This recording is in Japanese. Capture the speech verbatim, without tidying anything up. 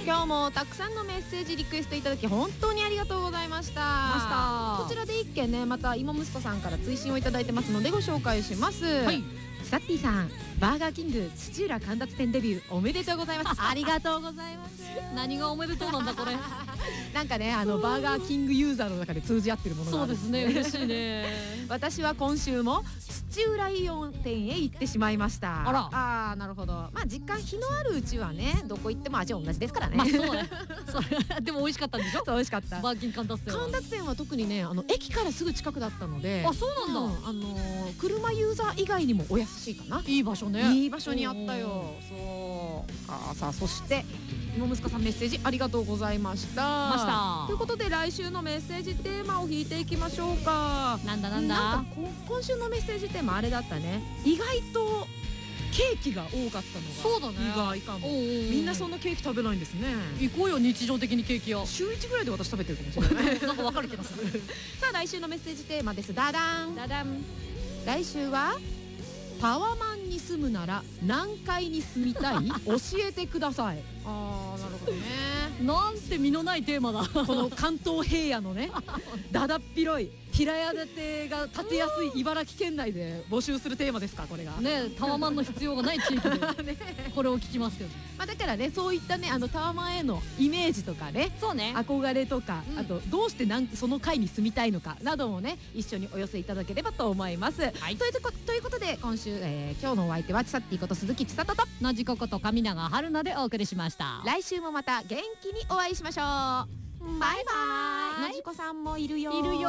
今日もたくさんのメッセージリクエストいただき本当にありがとうございました。こちらで一件ね、また芋息子さんから追伸をいただいてますのでご紹介します。はい、サッティさん、バーガーキング土浦神立店デビューおめでとうございます。ありがとうございます。 何がおめでとうなんだこれ。 なんかね、あのバーガーキングユーザーの中で通じ合ってるものがあるんですね。 そうですね、嬉しいね。 私は今週も土浦イオン店へ行ってしまいました。あら、あー、なるほど。まあ実感日のあるうちはね、どこ行っても味は同じですからね。まあそうね。それでも美味しかったんでしょ。そう、美味しかった。バーキン神立店は神立店は特にね、あの駅からすぐ近くだったので。あ、そうなんだ。うん、あのー、車ユーザー以外にもお安いかな。いい場所ね。いい場所にあったよ。そうあ、さあ、そして芋息子さん、メッセージありがとうございました。ましたということで、来週のメッセージテーマを引いていきましょうか。なんだなんだ。なんか今週のメッセージテーマあれだったね。意外とケーキが多かったのが。そうだね、意外かも。みんなそんなケーキ食べないんですね。行こうよ、日常的にケーキ屋。週いちぐらいで私食べてるかもしれない。なんか分かる気がする。さあ、来週のメッセージテーマです。ダダンダダン。来週はタワマンに住むなら何階に住みたい？教えてください。あー、なるほどね。なんて身のないテーマだ。この関東平野のね、だだっ広い平屋建てが建てやすい茨城県内で募集するテーマですか、これが。ね、タワマンの必要がない地域でこれを聞きますけど。まあだからね、そういったね、あのタワマンへのイメージとかね、そうね、憧れとか、あとどうしてなんその階に住みたいのかなどもね、一緒にお寄せいただければと思います。はい、ということということで、今週、えー、今日のお相手はちさってぃこと鈴木千里とのじここと上永春菜でお送りしました。来週もまた元気にお会いしましょう。バイバイ。のじこさんもいるよ。いるよ。